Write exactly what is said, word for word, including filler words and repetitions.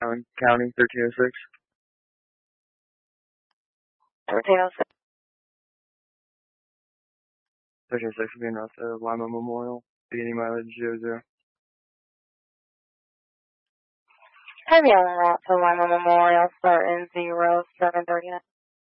Allen County, thirteen oh six. thirteen oh six. thirteen oh six will be enough to Lima Memorial, beginning mileage zero zero. Heavy on route to Lima Memorial, starting zero seven thirty-nine.